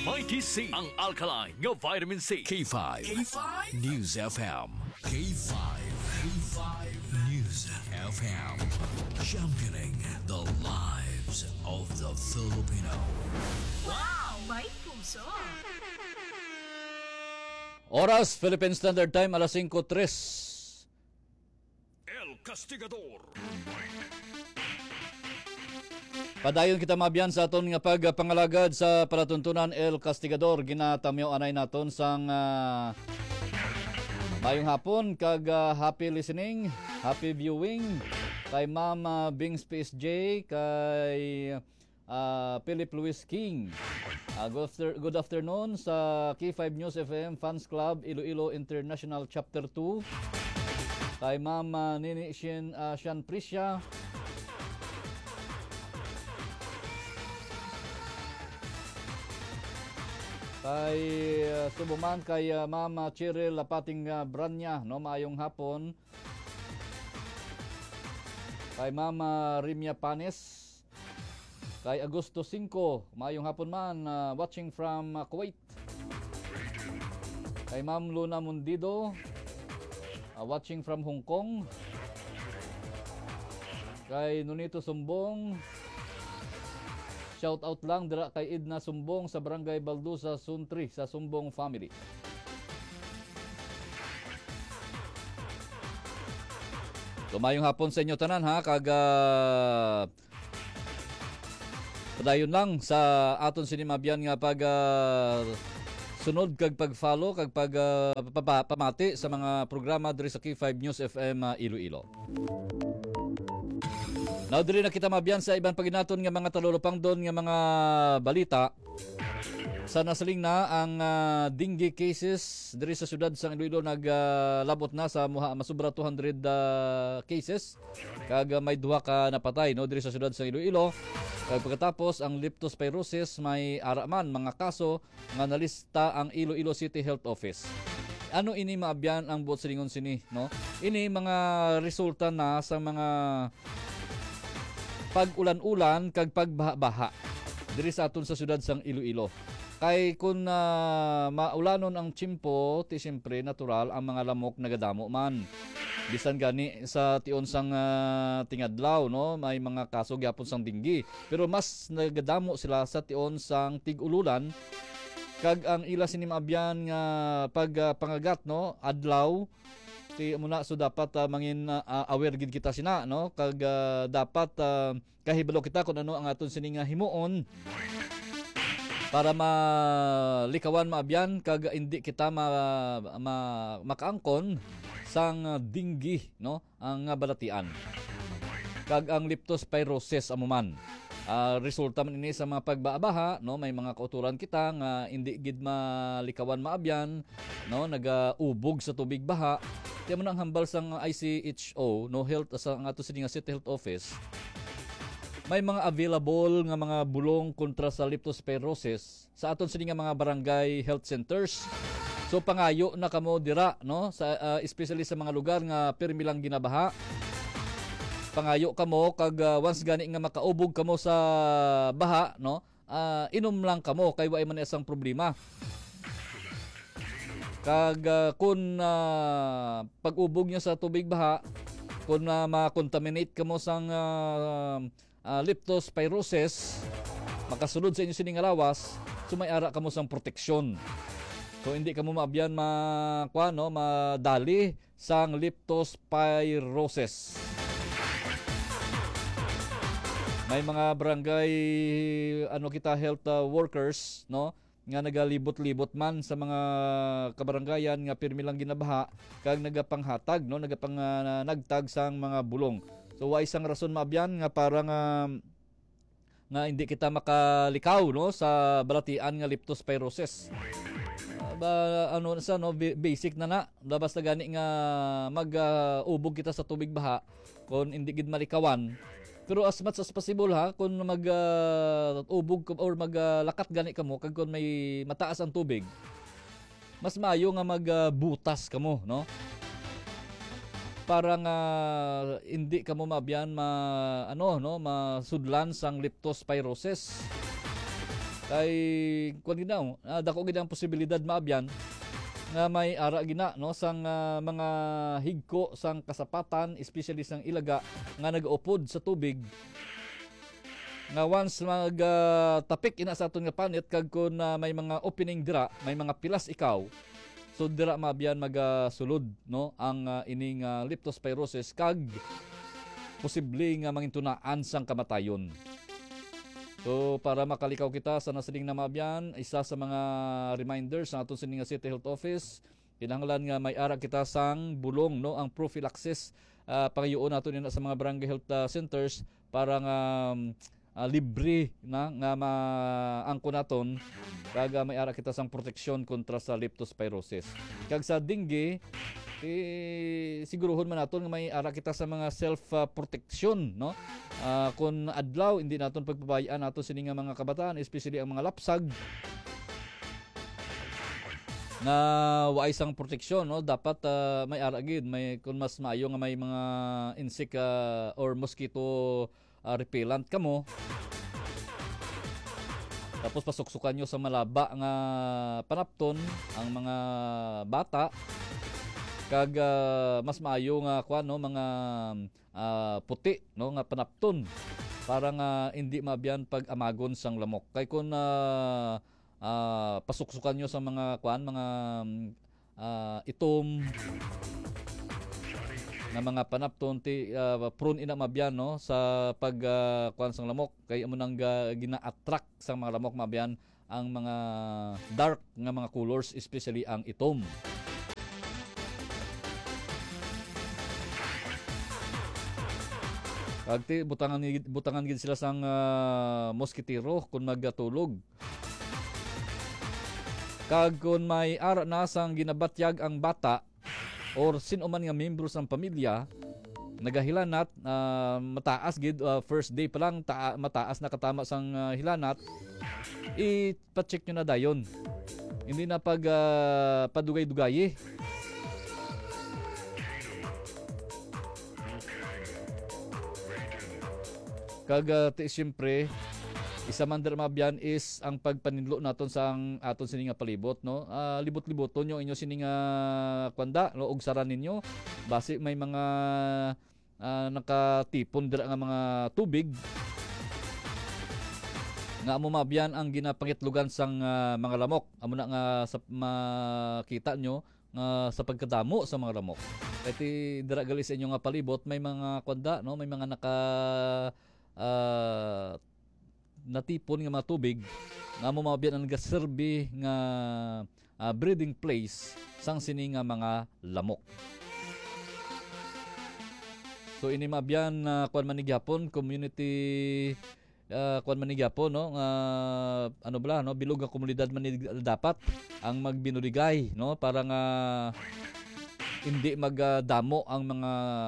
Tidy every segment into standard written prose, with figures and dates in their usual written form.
Mighty C ang alkaline nga vitamin C. K5. News FM. K5. News FM. Championing the lives of the Filipino. Wow! May puso! Oras, Philippine Standard Time, alas 5:03. El Castigador. Padayon kita mabiyan sa aton nga pagpangalagad sa palatuntunan El Castigador. Ginatamyo anay naton sang mayong hapon kag happy listening, happy viewing kay Ma'am Bings PSJ, kay Philip Luis King. Good afternoon sa K5 News FM Fans Club Iloilo International Chapter 2. Kay Ma'am Nini Sian Prisya. Kay Subuman, kay Ma'am Cheryl Lapating Branya, no, maayong hapon. Kay Ma'am Rimya Panes. Kay Agosto 5, maayong hapon man, watching from Kuwait. Kay Ma'am Luna Mundido, watching from Hong Kong. Kay Nunito Sumbong, shout out lang dira kay Idna Sumbong sa Barangay Baldusa, Suntri, sa Sumbong family. Tumayong hapon sa inyo tanan ha, kag padayon lang sa aton sinimabyan nga pag sunod kag pag-follow kag pamati sa mga programa diri sa K5 News FM Iloilo. Now, diri na kita mabiyan sa ibang paginaton nga mga talulupang doon nga mga balita. Sa nasaling na ang dengue cases diri sa syudad sa Iloilo naglabot na sa masubra 200 cases. Kag may duha ka napatay no diri sa syudad sa Iloilo. Kag pagkatapos ang leptospirosis may araman mga kaso nga nalista ang Iloilo City Health Office. Ano ini maabyan ang buot silingon sini no? Ini mga resulta na sa mga pag-ulan-ulan kag pagbaha-baha diri sa aton sa syudad sang Iloilo. Kay kun maulanon ang tiyempo, ti siyempre natural ang mga lamok nagadamo man. Bisan gani sa tion sang tingadlaw no, may mga kaso gyapon sang dengue. Pero mas nagadamo sila sa tion sang tig-ululan kag ang ila sini maabyan nga pagpangagat no, adlaw ti muna so dapat mangin aware gid kita sina no, kag dapat kahibalo kita kung ano ang aton sini nga himuon para malikawan maabyan kag hindi kita makaangkon sang dengue no, ang balatian kag ang leptospirosis amuman. Resulta man ini sa mga pagbabaha no, may mga kauturan kita nga hindi gid malikawan maabyan no, nagaubog sa tubig baha. Tiyan mo nang hambal sang ICHO, no, health sa nga ato sini nga City Health Office. May mga available nga mga bulong kontra sa leptospirosis sa aton sini nga mga barangay health centers. So pangayo na kamo dira no, sa especially sa mga lugar nga pirmi lang ginabaha. Pangayo kamo kag once gani nga makaubog kamo sa baha no, inom lang kamo kay wa man isang problema. Kag kun pag-ubog niya sa tubig baha, kun ma-contaminate kamo sang leptospirosis, makasulod sa inyo sining lawas, sumayara kamo sang proteksyon. So hindi kamo maabyan madali sang leptospirosis. May mga barangay kita health workers no, nga nagalibot-libot man sa mga kabarangayan nga pirmi lang ginabaha kag nagapanghatag no, nagtag sang mga bulong. So wa isang rason maabyan nga para nga hindi kita makalikaw no sa balatian nga leptospirosis. Basic na labas na gani nga mag-ubog kita sa tubig baha kung hindi gid malikawan. Pero as much as possible ha, kung mag-ubog or maglakat gani kamo kag kung may mataas ang tubig, mas maayo nga magbutas kamo no, para nga hindi kamo maabyan masudlan sang leptospirosis. Kay kun ginaw, dako gid ang posibilidad maabyan nga may ara gina no sang mga higko sang kasapatan, especially sang ilaga nga nag-upod sa tubig. Nga once tapik ina sa aton nga panit kag kun may mga opening dira, may mga pilas ikaw. So dira maabyan magasulod no ang ining leptospirosis kag posible nga mangintunaan sang kamatayon. So para makalikaw kita sa nasiling na maabyan, isa sa mga reminders sa aton sining nga City Health Office, kinahanglan nga may ara kita sang bulong no ang prophylaxis pangayoon nato nina sa mga barangay health centers para nga libre na nga maangko naton kag may ara kita sang proteksyon kontra sa leptospirosis. Kag sa dengue siguruhon man naton nga may ara kita sa mga self protection no. Kung adlaw hindi naton pagpabayaan naton sini nga mga kabataan, especially ang mga lapsag na waay sang proteksyon no, dapat may ara gid, may kun mas maayo nga may mga insect or mosquito repellent kamo. Tapos pasuksukan nyo sa malaba nga panapton ang mga bata. Kag mas maayo nga kuan no mga puti no nga panapton para nga hindi maabyan pag amagon sang lamok. Kay kun pasuksukan nyo sa mga kuan mga itom na mga panapton prone ina mabyan no sa pag kuan sang lamok, kay amo nang gina-attract sang mga lamok mabyan ang mga dark nga mga colors, especially ang itom. Kagti butangan gid sila sang moskitero kun magtulog. Kag kun may ara na sang ginabatyag ang bata or sino man nga membro sang pamilya, nagahilanat mataas gid first day pa lang mataas na katama sang hilanat, ipa-check nyo na dayon. Hindi na pag padugay-dugayi. Kag siyempre isa man der mabyan is ang pagpaninlo naton sa aton sini nga palibot no. Libot-liboton nyo inyo sini nga kwanda no og saran ninyo base may mga nakatipon dira nga mga tubig nga amo mabyan ang ginapangitlugan sang mga lamok. Amo na nga sa makita nyo nga sa pagkadamo sa mga lamok. Kay dira gali sa inyo nga palibot may mga kwanda no, may mga natipon nga mga tubig nga mo mabyan ang nagaserbi nga breeding place sang sini nga mga lamok. So ini mabyan kuan man ni gyapon community kuan man ni gyapon no ano bala no bilog nga komunidad man ni dapat ang magbinuligay no para nga hindi magdamo ang mga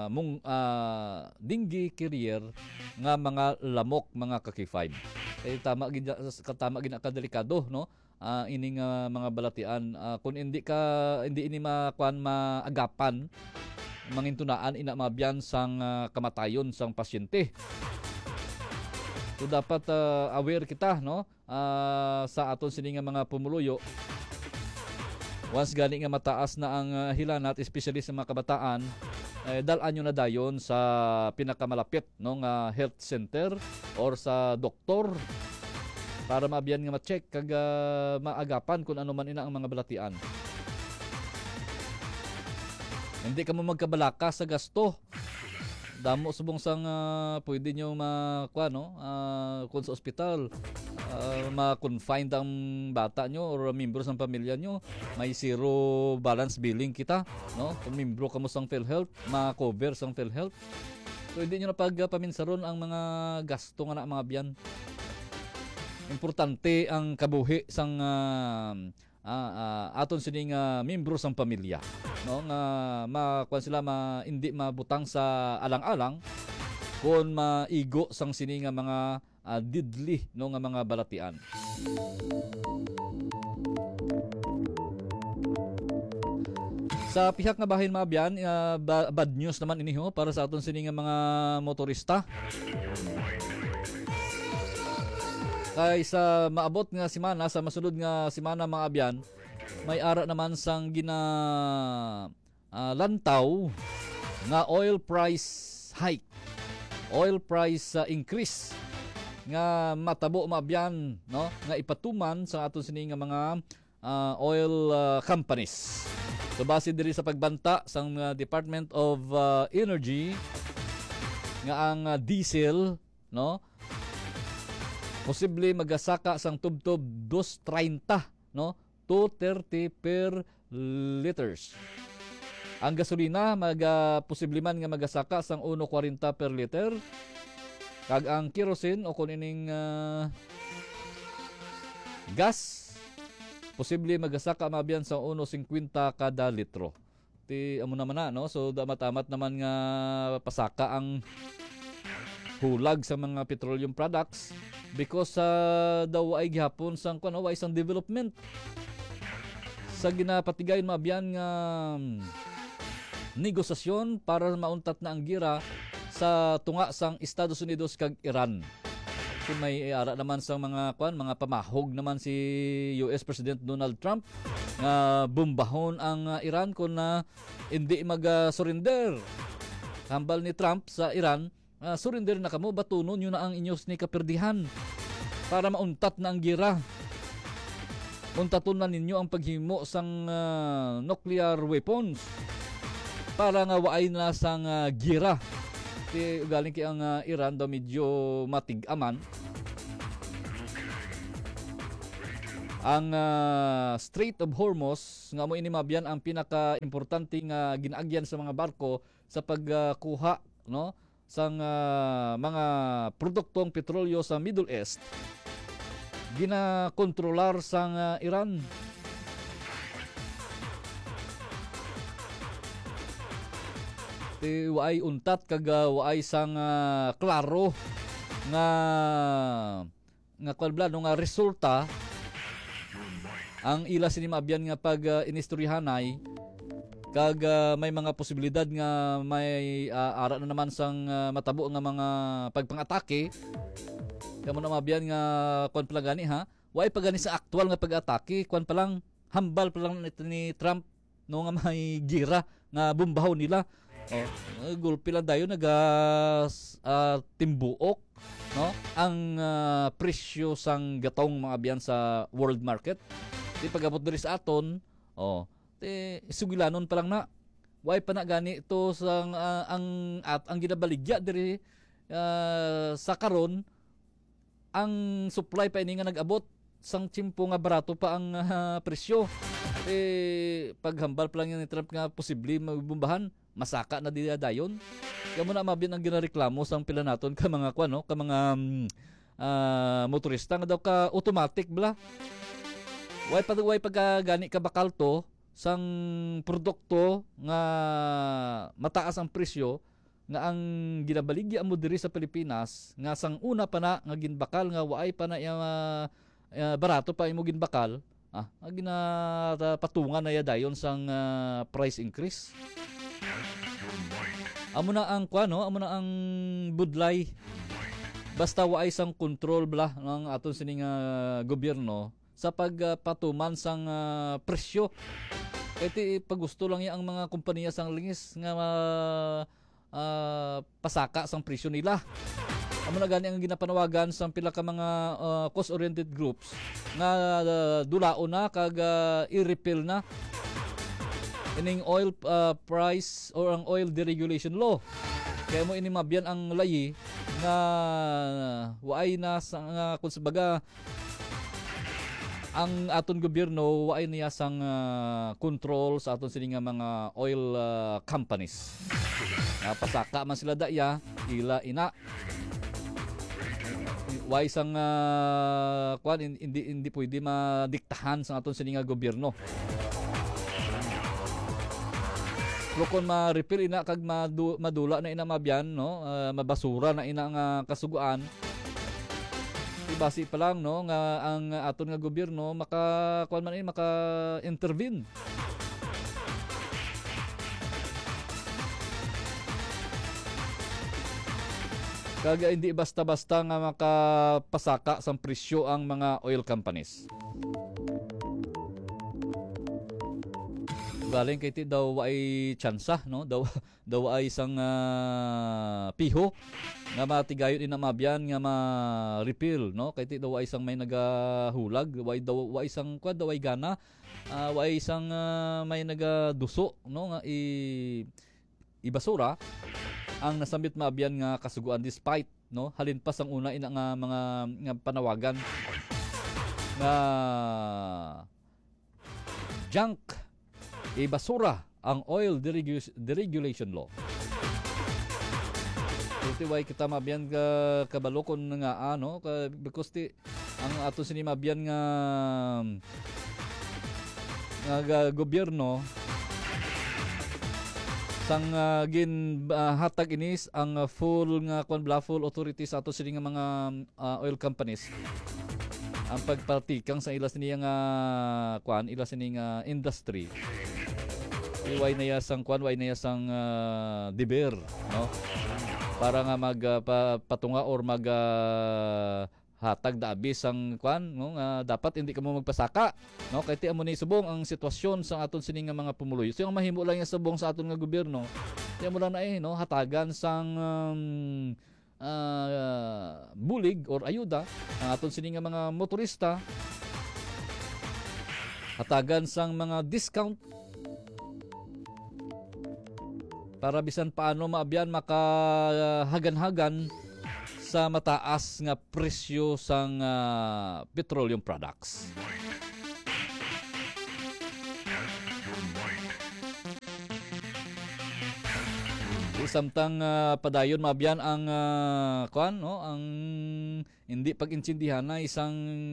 dengue carrier nga mga lamok, mga kaki-5. Kaya tama gid kadelikado no ining mga balatian kung hindi ini maagapan mangintunaan ina mabyan sang kamatayon sang pasyente. So dapat aware kita no sa aton sini nga mga pumuluyo. Once gani nga mataas na ang hilanat, especially sa mga kabataan, dalaan nyo na dayon sa pinakamalapit no nga health center or sa doktor para maabyan nga ma-check kag maagapan kung ano man ina ang mga balatian. Hindi ka mo magkabalaka sa gasto. Damo subong sang pwede nyo makuha no kung sa ospital ma-confine ang bata nyo or membro sa pamilya nyo, may zero balance billing kita no kung membro ka mo sang PhilHealth, ma-cover sang PhilHealth. So hindi nyo na pagpaminsaron ang mga gasto nga na mga biyan. Importante ang kabuhi sang aton sining membro sang pamilya no nga makuan sila hindi mabutang sa alang-alang kung maigo sang sini nga mga didli no nga mga balatian. Sa pihak nga bahin mabyan, bad news naman iniho para sa aton sini nga mga motorista. Kay sa maabot nga semana, sa masunod nga semana mga abyan, may ara naman sang lantaw nga oil price hike, oil price increase nga matabo maabyan, no, nga ipatuman sa aton sini nga mga oil companies. So base diri sa pagbanta sang Department of Energy nga ang diesel, no, posible magasaka sang tubtob 2.30, no, 2.30 per liters. Ang gasolina posible man nga magasaka sang 1.40 per liter. Kag ang kerosene o kun ining gas posible magasaka mabiyan sa 1.50 kada litro. Ti amo naman na, no? So matamat naman nga pasaka ang hulag sa mga petroleum products because daw ay gihapon sang kuno wa isang development sa ginapatigayon mabiyan nga negosasyon para mauntat na ang gira sa tunga sang Estados Unidos kag Iran. So may ara naman sa mga pamahog naman si US President Donald Trump nga bumbahon ang Iran kung hindi mag-surrender. Hambal ni Trump sa Iran, surrender na kamo, batunon yun na ang inyos ni kaperdihan para mauntat na ang gira. Untaton na ninyo ang paghimo sang nuclear weapons para nga waay na sang gira. Galing kay ang Iran daw medyo matig-aman. Ang Strait of Hormuz nga mo ini mabyan ang pinaka-importante nga ginaagyan sa mga barko sa pagkuha, no, sang mga produktong petrolyo sa Middle East. Ginakontrolar sang Iran. Waay untat kag waay sang klaro nga nga resulta ang ila sini maabyan nga pag inistoryahanay kag may mga posibilidad nga may ara na naman sang matabo nga mga pagpang-atake. Kamo na maabyan nga kon pala gani ha, waay pagani sa aktual nga pag-atake, kon pa lang hambal pa lang ni Trump no nga may gira nga bumbahon nila. Gulpi lang dayon timbuok, no, ang presyo sang gatong mga biyan sa world market. Di pagabot diri sa aton, sugilanon pa lang na. Why pa na gani ito sang ang ginabaligya diri sa karon, ang supply pa ini nga nag-abot sang tsimpo nga barato pa ang presyo. Paghambal pa lang yan ni Trump nga posible magbumbahan, masaka na di dayon. Kaya mo na mabin ang ginareklamo sang pila naton ka mga ka mga motorista nga daw ka automatic bla. Way pag gani ka bakal to sang produkto nga mataas ang presyo nga ang ginabaligya mo diri sa Pilipinas nga sang una pa na nga ginbakal nga waay pa na barato pa imo ginbakal, patungan na ya dayon sang price increase. Amo na ang amo na ang budlay. Basta waay sang control bla ng aton sining gobyerno sa pagpatuman sang presyo. Iti pagusto lang ya ang mga kompanya sang lingis nga pasaka sang presyo nila. Amo na gani ang ginapanawagan sa pila ka mga cost-oriented groups nga dulaon na kag i-repeal na ining oil price or ang oil deregulation law. Kaya mo ini mabyan ang layi nga waay na sa kung sabaga ang aton gobyerno waay niya sang control sa aton sini nga mga oil companies. Pasaka man sila daya, ila ina. Waay sang hindi pwede madiktahan sa aton sini nga gobyerno. Kung ma-repair ina kag madula na ina mabyan, no, mabasura na ina nga kasuguan. Basi pa lang, no, nga ang aton nga gobyerno maka-intervene. Kaga hindi basta-basta nga makapasaka sa presyo ang mga oil companies. Galing kay ti daw ay tsansa, no? Daw ay isang piho nga matigayon din na mabyan nga ma-repeal, no? Kay ti daw ay isang may nagahulag, daw isang kwad daw ay gana, way isang may nagaduso, no? Nga ibasura ang nasambit mabyan nga kasuguan despite, no? Halin pa sang una ina nga mga nga panawagan nga junk ibasura ang oil deregulation law. Way kita mabyan ka kabalokon nga ano because ang ato sini mabyan nga gobyerno sang hatag inis ang full nga full authorities ato sini nga mga oil companies ang pagpartikang sa ila sini nga ila sini nga industry. Way na yasang way na yasang deber, no? Para nga patunga or hatag da abis ang no, dapat hindi ka mo magpasaka, no? Kay ti amo ni subong ang sitwasyon sa aton sini nga mga pumuloy. So yung mahimo lang yung subong sa aton nga gobyerno. Ti amo lang na no, hatagan sang bulig or ayuda ang aton sini nga mga motorista. Hatagan sang mga discount para bisan paano maabyan makahagan-hagan sa mataas nga presyo sang petroleum products. Samtang padayon maabyan ang no, ang hindi pag-intindihan na isang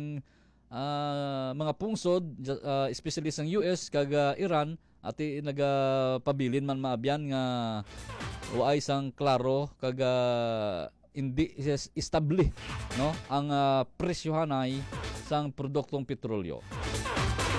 mga pungsod especially sang US kaga Iran ati nagapabilin man maabyan nga waay sang klaro kaga hindi istabli, no, ang presyohanay sang produktong petrolyo.